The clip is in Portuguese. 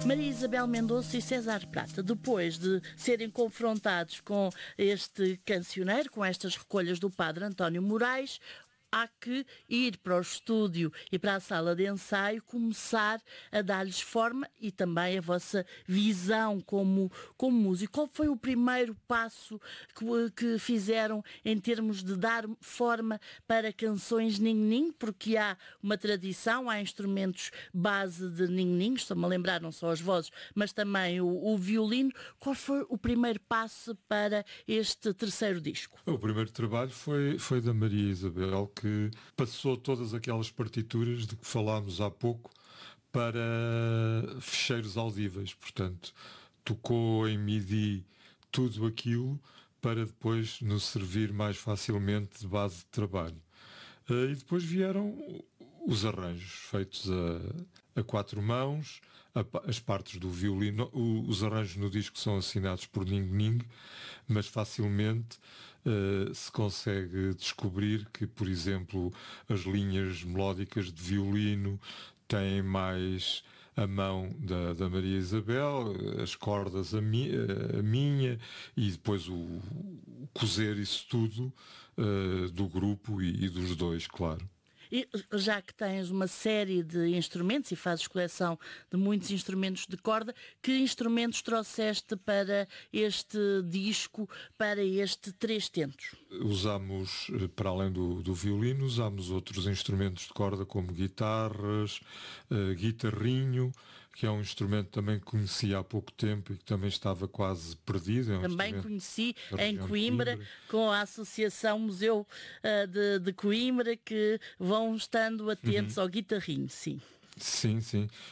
Maria Isabel Mendonça e César Prata, depois de serem confrontados com este cancioneiro, com estas recolhas do padre António Moraes, há que ir para o estúdio e para a sala de ensaio, começar a dar-lhes forma e também a vossa visão como músico. Qual foi o primeiro passo que fizeram em termos de dar forma para canções ning-ning? Porque há uma tradição, há instrumentos base de ning-ning, estou-me a lembrar não só as vozes, mas também o violino. Qual foi o primeiro passo para este terceiro disco? O primeiro trabalho foi da Maria Isabel, que passou todas aquelas partituras de que falámos há pouco para ficheiros audíveis. Portanto, tocou em MIDI tudo aquilo para depois nos servir mais facilmente de base de trabalho. E depois vieram os arranjos feitos a quatro mãos, as partes do violino. Os arranjos no disco são assinados por Ning Ning, mas facilmente se consegue descobrir que, por exemplo, as linhas melódicas de violino têm mais a mão da Maria Isabel, as cordas a minha, e depois o cozer isso tudo do grupo e dos dois, claro. E já que tens uma série de instrumentos e fazes coleção de muitos instrumentos de corda, que instrumentos trouxeste para este disco, para este Três Tentos? Usámos, para além do violino, usámos outros instrumentos de corda como guitarras, guitarrinho, que é um instrumento também que conheci há pouco tempo e que também estava quase perdido. Também conheci em Coimbra, com a Associação Museu de Coimbra, que vão estando atentos ao guitarrinho, sim. Sim, sim.